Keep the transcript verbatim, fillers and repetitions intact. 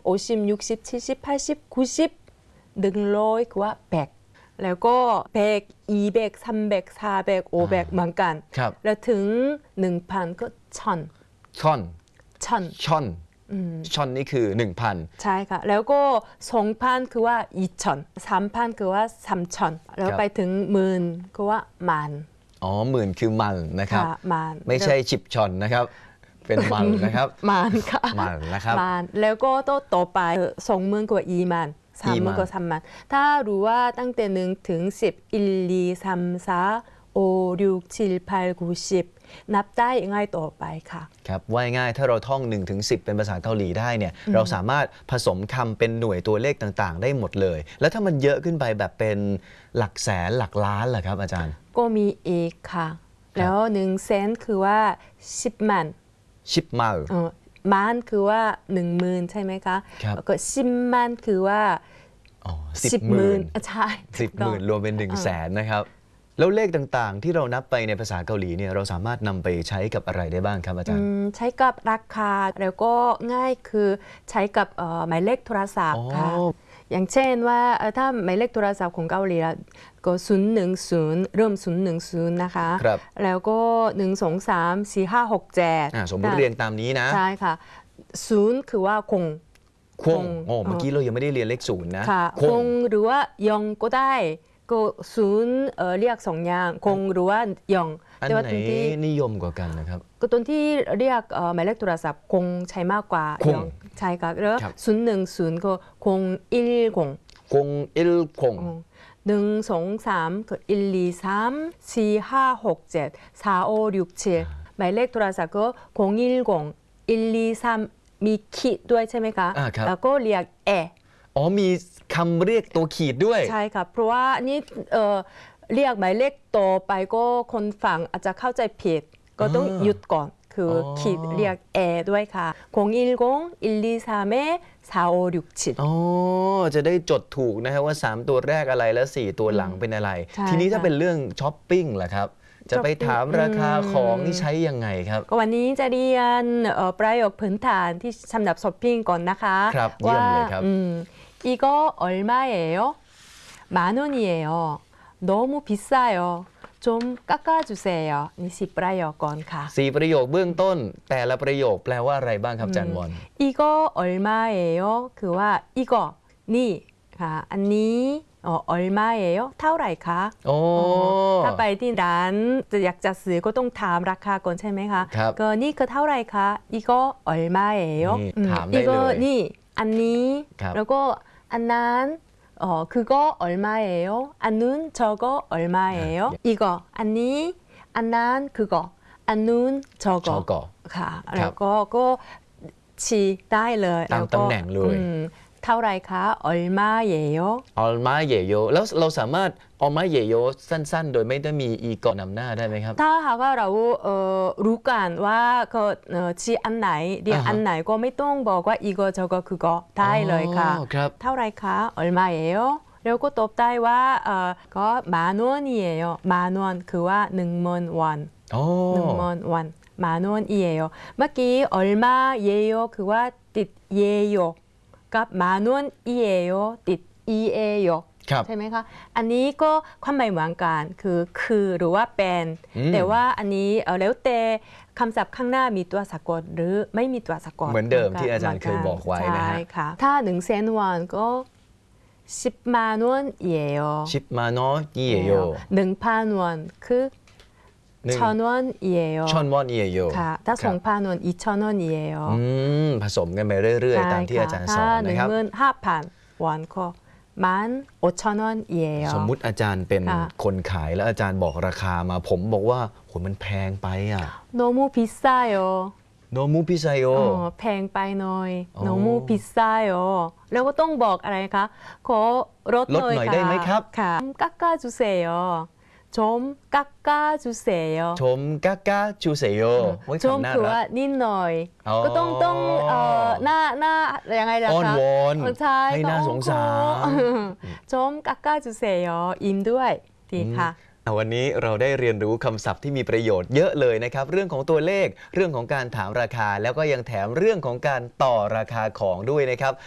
오십, 육십, 칠십, 팔십, 구십,หนึ่งร้อยคือว่าแปดแล้วก็แปด ยี่สิบ สามสิบ สี่สิบ ห้าสิบเหมือนกันแล้วถึง หนึ่งพัน ก็ช่อนช่อนช่อนช่อนช่อนนี่คือ หนึ่งพันใช่ค่ะแล้วก็ สองพัน คือว่าสองพัน สามพัน คือว่าสามพันแล้วไปถึงหมื่นคือว่ามันอ๋อหมื่นคือมันนะครับมันไม่ใช่ฉิบช่อนนะครับเป็นมันนะครับมันค่ะมันนะครับมันแล้วก็ต่อไปสองหมื่นกว่าอีมันสามหมื่นก็สามมันถ้ารู้ว่าตั้งแต่หนึ่งถึงสิบหนึ่ง สอง สาม สี่ ห้า หก เจ็ด แปด เก้า สิบนับได้ง่ายต่อไปค่ะครับว่าง่ายถ้าเราท่องหนึ่งถึงสิบเป็นภาษาเกาหลีได้เนี่ยเราสามารถผสมคำเป็นหน่วยตัวเลขต่างๆได้หมดเลยแล้วถ้ามันเยอะขึ้นไปแบบเป็นหลักแสนหลักล้านล่ะครับอาจารย์ก็มีเอกค่ะแล้วหนึ่งแสนคือว่าสิบมันสิบมันมันคือว่าหนึ่งหมื่นใช่ไหมคะแล้วก็สิบมันคือว่าสิบหมื่นใช่สิบหมื่นรวมเป็นหนึ่งแสนนะครับแล้วเลขต่างๆที่เรานับไปในภาษาเกาหลีเนี่ยเราสามารถนำไปใช้กับอะไรได้บ้างครับอาจารย์ใช้กับราคาแล้วก็ง่ายคือใช้กับหมายเลขโทรศัพท์ค่ะอย่างเช่นว่าถ้าหมายเลขโทรศัพท์ของเกาหลีก็ศูนย์หนึ่งศูนย์เริ่มศูนย์หนึ่งศูนย์นะคะแล้วก็หนึ่งสองสามสี่ห้าหกเจ็ดสมมติเรียงตามนี้นะใช่ค่ะศูนย์คือว่าคงคงโอ้เมื่อกี้เรายังไม่ได้เรียนเลขศูนย์นะคงหรือว่ายองก็ได้ก็ศูนย์เรียกสองอย่างคงหรือว่ายองอันไหนนิยมกว่ากันนะครับก็ตัวที่เรียกหมายเลขโทรศัพท์คงใช้มากกว่ายองใช่ค่ะแล้วศูนย์หนึ่งศูนย์ก็คงอิลคงคงอิลคงหนึ่งสองสามก็อิลลีสามสี่ห้าหกเจ็ดสามห้าหกเจ็ดหมายเลขโทรศัพท์ก็คงอิลคงอิลลีสามมีขีดด้วยใช่ไหมคะแล้วก็เรียกแออ๋อมีคำเรียกตัวขีดด้วยใช่ค่ะเพราะว่านี่เอ่อเรียกหมายเลขต่อไปก็คนฟังอาจจะเข้าใจผิดก็ต้องหยุดก่อนคือขีดเรียกแอด้วยค่ะคงอิลคงอิลลีสามสามห้าหกเจ็ดอ๋อจะได้จดถูกนะครับว่าสามตัวแรกอะไรแล้วสี่ตัวหลังเป็นอะไรทีนี้ถ้าเป็นเรื่องช้อปปิ้งล่ะครับจะไปถามราคาของที่ใช้ยังไงครับก็วันนี้จะเรียนประโยคพื้นฐานที่สำหรับช้อปปิ้งก่อนนะคะครับเยี่ยมเลยครับ 이거 얼마예요? 만 원이에요. 너무 비싸요. 좀 깎아주세요. นี่สิประโยคก่อนค่ะสี่ประโยคเบื้องต้นแต่ละประโยคแปลว่าอะไรบ้างครับจันวอน 이거 얼마예요? คือว่า 이거 นี่ค่ะอันนี้อ๋อ 얼마예요? เท่าไหร่คะโอ้ถ้าไปที่ร้านอยากจะซื้อก็ต้องถามราคาก่อนใช่ไหมคะครับก็นี่คือเท่าไหร่คะ 이거 얼마예요? ถามได้เลยนี่อันนี้แล้วก็อันนั้นอ๋อ그거 얼마예요? 안는 저거 얼마예요? 이거อันนี้อันนั้น그거อันนู้น저거ค่ะแล้วก็ก็ชี้ได้เลยตามตำแหน่งเลยเท่าไรคะ얼마예요? 얼마예요? แล้วเราสามารถ얼마예요สั้นๆโดยไม่ได้มีอีกอนำหน้าได้ไหมครับถ้าหากว่าเราเอ่อรู้กันว่าก็ชี้อันไหนเรียกอันไหนก็ไม่ต้องบอกว่า이거 저거 그거ได้เลยค่ะเท่าไรคะ얼마예요? แล้วก็ตอบได้ว่าเอ่อก็만 원이에요. 만 원คือว่าหนึ่งหมื่นวอนหนึ่งหมื่นวอน만 원이에요.เมื่อกี้얼마예요คือว่าติด예요กับ만 원이에요ติด이에요ใช่ไหมคะอันนี้ก็ความหมายเหมือนกันคือคือหรือว่าเป็นแต่ว่าอันนี้แล้วแต่คำศัพท์ข้างหน้ามีตัวสะกดหรือไม่มีตัวสะกดเหมือนเดิมที่อาจารย์เคยบอกไว้นะฮะถ้าหนึ่งแสนวอนก็สิบ만 원이에요 สิบ만 원이에요 หนึ่งพันวอนคือ천원이에요. 천원이에요. ค่ะถ้าสองพันวอน이천원이에요. อืมผสมกันไปเรื่อยๆตามที่อาจารย์สอนนะครับหนึ่งหมื่นห้าพันวอนก็만 오천원이에요. สมมุติอาจารย์เป็นคนขายแล้วอาจารย์บอกราคามาผมบอกว่าโหมันแพงไปอ่ะ 너무 비싸요. 너무 비싸요. แพงไปหน่อย 너무 비싸요. แล้วก็ต้องบอกอะไรคะขอลดหน่อยค่ะได้ไหมครับค่ะ 깎아주세요. 좀 깎아주세요. 좀 깎아주세요. 좀คือว่านิดหน่อยก็ต้องต้องเอ่อหน้าหน้ายังไงล่ะคะอ้อนวอนให้น่าสงสาร 좀 깎아주세요. อิ่มด้วยดีค่ะวันนี้เราได้เรียนรู้คำศัพท์ที่มีประโยชน์เยอะเลยนะครับเรื่องของตัวเลขเรื่องของการถามราคาแล้วก็ยังแถมเรื่องของการต่อราคาของด้วยนะครับ